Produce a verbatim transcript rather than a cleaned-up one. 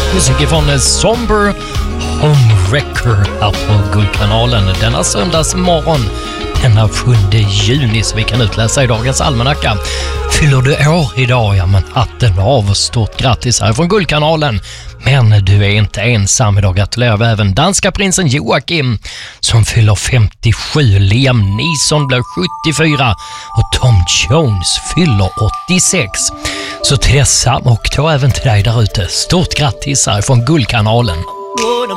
Musik från Somber Homewrecker här på Guldkanalen denna söndagsmorgon, denna sjunde juni, så vi kan utläsa i dagens almanacka. Fyller du år idag, ja men hatten av och stort grattis här från Guldkanalen. Men du är inte ensam idag, gratulerar vi även danska prinsen Joakim som fyller femtiosju, Liam Neeson blir sjuttiofyra och Tom Jones fyller åttiosex. Så till dessa och då även till dig där ute, stort grattis här från Guldkanalen.